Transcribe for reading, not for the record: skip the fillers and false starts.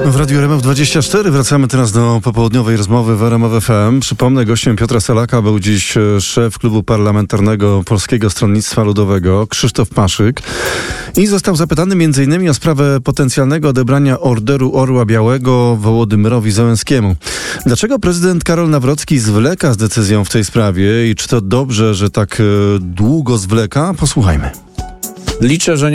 W Radiu RMF24 wracamy teraz do popołudniowej rozmowy w RMF FM. Przypomnę, gościem Piotra Salaka był dziś szef klubu parlamentarnego Polskiego Stronnictwa Ludowego Krzysztof Paszyk i został zapytany m.in. o sprawę potencjalnego odebrania Orderu Orła Białego Wołodymyrowi Zełenskiemu. Dlaczego prezydent Karol Nawrocki zwleka z decyzją w tej sprawie i czy to dobrze, że tak długo zwleka? Posłuchajmy. Liczę, że